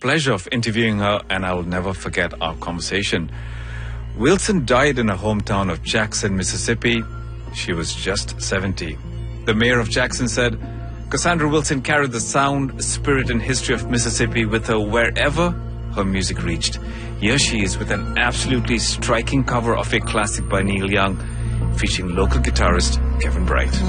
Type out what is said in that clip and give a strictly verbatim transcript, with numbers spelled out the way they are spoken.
pleasure of interviewing her, and I'll never forget our conversation. Wilson died in her hometown of Jackson, Mississippi. She was just seventy. The mayor of Jackson said, Cassandra Wilson carried the sound, spirit, and history of Mississippi with her wherever her music reached. Here she is with an absolutely striking cover of a classic by Neil Young, featuring local guitarist Kevin Bright.